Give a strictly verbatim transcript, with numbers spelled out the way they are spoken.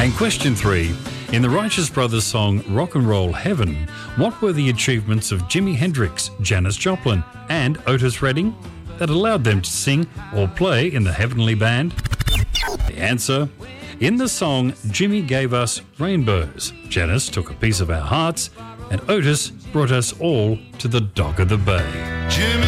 And question three. In the Righteous Brothers song Rock and Roll Heaven, what were the achievements of Jimi Hendrix, Janis Joplin and Otis Redding that allowed them to sing or play in the Heavenly Band? The answer: in the song, Jimmy gave us rainbows, Janis took a piece of our hearts, and Otis brought us all to the dock of the bay. Jimmy